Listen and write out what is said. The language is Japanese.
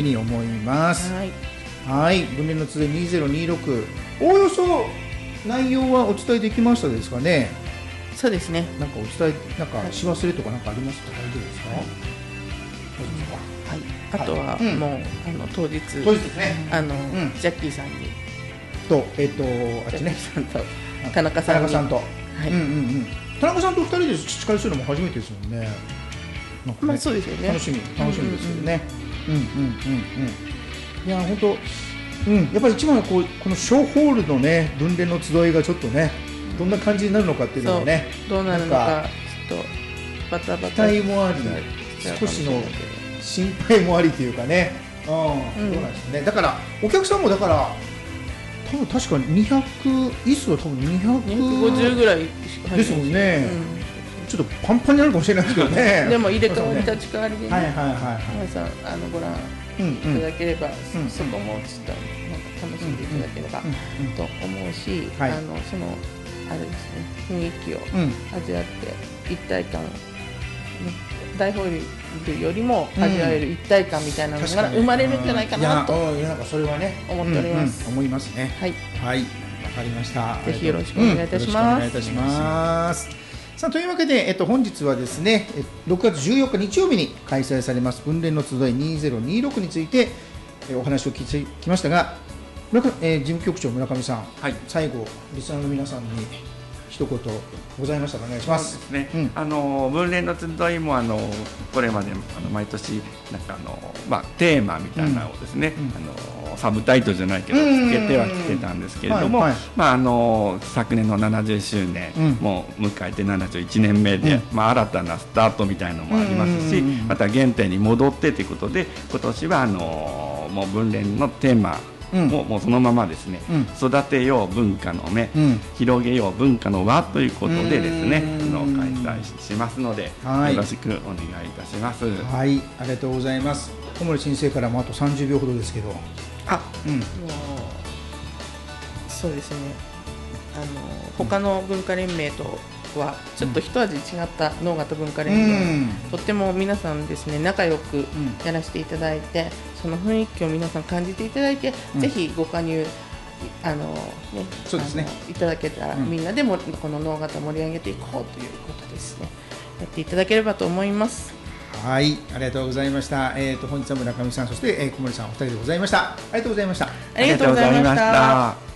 ふうに思います。 はい、 はい、分連の集い2026、おおよそ内容はお伝えできましたですかね。 そうですね。 なんかお伝え、なんかし忘れとかなんかありますか。大丈夫ですか。 はい、あとはもう、当日ですね。 ジャッキーさんにとあっちね、 ジャッキーさんと田中さんに、 田中さんと、 はい、 田中さんと2人で司会するのも初めてですもんね。なんかね、 まあそうですよね。 楽しみですよね。いや本当、やっぱり一番はこの小ホールのね分連の集いがちょっとねどんな感じになるのかっていうのがね、 どうなるのかちょっとバタバタ期待もあり、少しの心配もありというかね、どうなんでしょうね。だからお客さんもだから多分確か200椅子は多分 250ぐらいですもんね。ちょっとパンパンになるかもしれないですけどね。 でも入れ替わり立ち替わりでね、皆さんご覧いただければ、そこもちょっと楽しんでいただければと思うし、そのあれですね、雰囲気を味わって一体感、大ホールよりも味わえる一体感みたいなのが生まれるんじゃないかなと思っております。 思いますね。はい、わかりました。 ぜひよろしくお願いいたします。 さあというわけで、本日はですね6月14日日曜日に開催されます分連の集い2026について、お話を聞いてきましたが、事務局長村上さん、最後リスナーの皆さんに一言ございましたらお願いします。 そうですね。分連の集いもこれまで毎年なんかテーマみたいなのをですね、サブタイトルじゃないけどつけてはきてたんですけれども、昨年の70周年も迎えて71年目で、新たなスタートみたいなのもありますし、また原点に戻ってということで今年はもう分連のテーマもうそのままですね、育てよう文化の芽、広げよう文化の輪ということでですね、開催しますので、よろしくお願いいたします。 はい、ありがとうございます。小森先生からもあと30秒ほどですけど、もうそうですね、他の文化連盟とはちょっと一味違った能形文化連盟、とっても皆さんですね仲良くやらせていただいて、その雰囲気を皆さん感じていただいて、ぜひご加入いただけたら、みんなでもこの能形盛り上げていこうということですね、やっていただければと思います。 はい、ありがとうございました。本日は村上さん、そして小森さんお二人でございました。ありがとうございました。 ありがとうございました。